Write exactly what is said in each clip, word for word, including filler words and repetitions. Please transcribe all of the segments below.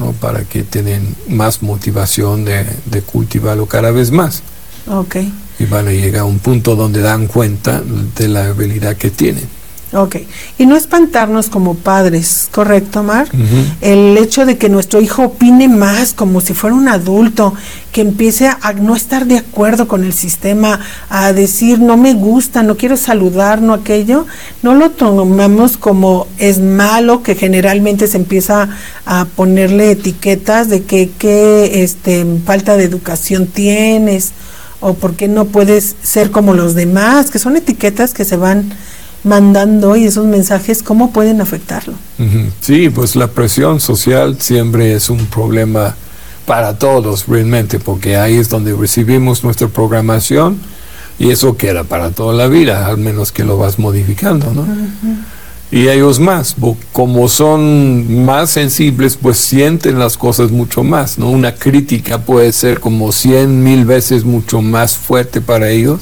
¿no? Para que tienen más motivación de, de cultivarlo cada vez más. Okay. Y van a llegar a un punto donde dan cuenta de la habilidad que tienen. Ok, y no espantarnos como padres, ¿correcto, Mar? Uh-huh. El hecho de que nuestro hijo opine más como si fuera un adulto, que empiece a no estar de acuerdo con el sistema, a decir no me gusta, no quiero saludar, no aquello, no lo tomamos como es malo, que generalmente se empieza a ponerle etiquetas de que qué este, falta de educación tienes, o por qué no puedes ser como los demás, que son etiquetas que se van mandando, y esos mensajes, ¿cómo pueden afectarlo? Uh-huh. Sí, pues la presión social siempre es un problema para todos realmente, porque ahí es donde recibimos nuestra programación y eso queda para toda la vida, al menos que lo vas modificando, ¿no? Uh-huh. Y ellos más, como son más sensibles, pues sienten las cosas mucho más, ¿no? Una crítica puede ser como cien mil veces mucho más fuerte para ellos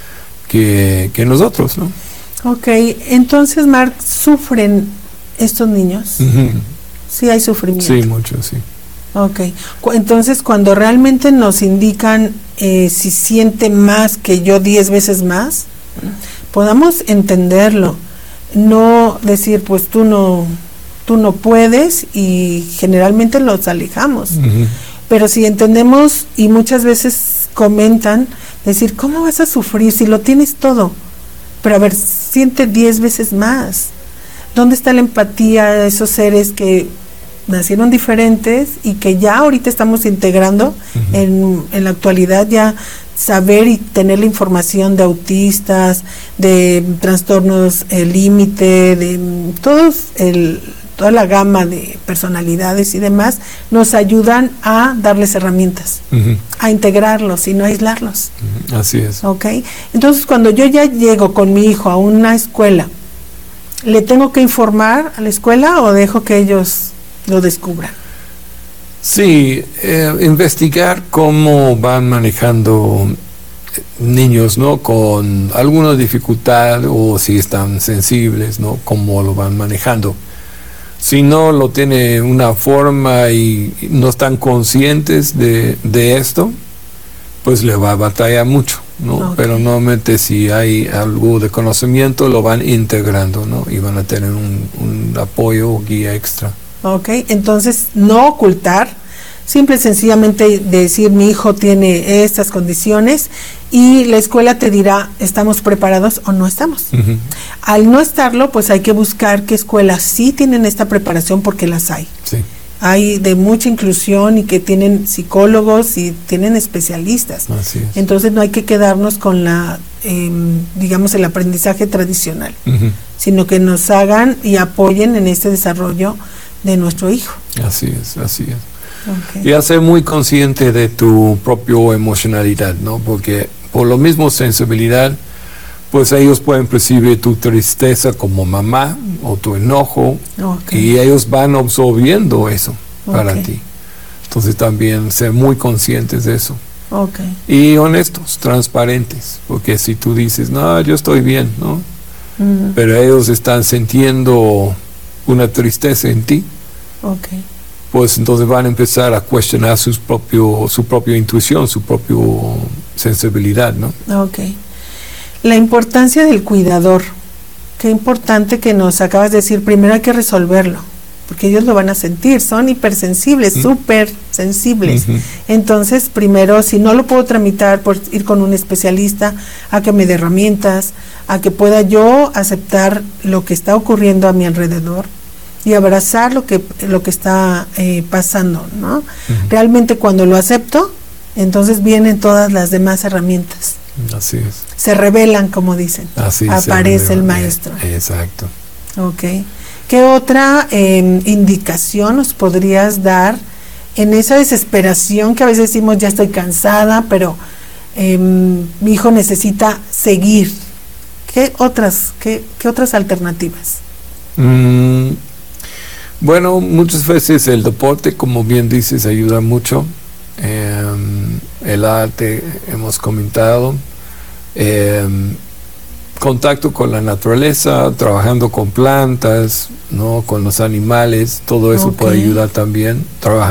que, que nosotros, ¿no? Ok, entonces, Mark, ¿sufren estos niños? Uh-huh. Sí hay sufrimiento. Sí, mucho, sí. Ok, entonces cuando realmente nos indican eh, si siente más que yo diez veces más, podamos entenderlo, no decir pues tú no, tú no puedes, y generalmente los alejamos. Uh-huh. Pero si entendemos, y muchas veces comentan, decir, ¿cómo vas a sufrir si lo tienes todo? Pero a ver, siente diez veces más. ¿Dónde está la empatía de esos seres que nacieron diferentes y que ya ahorita estamos integrando? Uh-huh. en, en la actualidad ya saber y tener la información de autistas, de trastornos eh, límite, de todos el, toda la gama de personalidades y demás, nos ayudan a darles herramientas, uh-huh. a integrarlos y no aislarlos. Uh-huh. Así es. ¿Ok? Entonces, cuando yo ya llego con mi hijo a una escuela, ¿le tengo que informar a la escuela o dejo que ellos lo descubran? Sí, eh, investigar cómo van manejando niños, ¿no? Con alguna dificultad, o si están sensibles, ¿no? Cómo lo van manejando. Si no lo tiene una forma y no están conscientes de, de esto, pues le va a batallar mucho, ¿no? Okay. Pero normalmente si hay algo de conocimiento, lo van integrando, ¿no? Y van a tener un, un apoyo o guía extra. Ok, entonces no ocultar, simple y sencillamente decir mi hijo tiene estas condiciones y la escuela te dirá estamos preparados o no estamos. Uh-huh. Al no estarlo, pues hay que buscar qué escuelas sí tienen esta preparación, porque las hay. Sí. Hay de mucha inclusión y que tienen psicólogos y tienen especialistas. Así es. Entonces no hay que quedarnos con la, eh, digamos, el aprendizaje tradicional, uh-huh. sino que nos hagan y apoyen en este desarrollo de nuestro hijo. Así es, así es. Okay. Y hacer muy consciente de tu propia emocionalidad, ¿no? Porque por lo mismo sensibilidad, pues ellos pueden percibir tu tristeza como mamá o tu enojo, okay. y ellos van absorbiendo eso para okay. ti. Entonces también ser muy conscientes de eso. Okay. Y honestos, transparentes, porque si tú dices, no, yo estoy bien, ¿no? Uh-huh. Pero ellos están sintiendo una tristeza en ti, okay. pues entonces van a empezar a cuestionar sus propio, su propia intuición, su propia sensibilidad, ¿no? Okay. La importancia del cuidador. Qué importante que nos acabas de decir. Primero hay que resolverlo, porque ellos lo van a sentir, son hipersensibles, ¿Mm? súper sensibles. Uh-huh. Entonces, primero, si no lo puedo tramitar, por ir con un especialista a que me dé herramientas, a que pueda yo aceptar lo que está ocurriendo a mi alrededor y abrazar lo que lo que está eh, pasando, ¿no? Uh-huh. Realmente cuando lo acepto, entonces vienen todas las demás herramientas. Así es. Se revelan, como dicen. Así aparece el maestro. Exacto. Ok. ¿Qué otra eh, indicación nos podrías dar en esa desesperación que a veces decimos ya estoy cansada, pero eh, mi hijo necesita seguir? ¿Qué otras, qué, qué otras alternativas? Mm, bueno, muchas veces el deporte, como bien dices, ayuda mucho. Eh, el arte, hemos comentado. Eh, contacto con la naturaleza, trabajando con plantas, ¿no? Con los animales, todo eso okay. puede ayudar también. Trabajar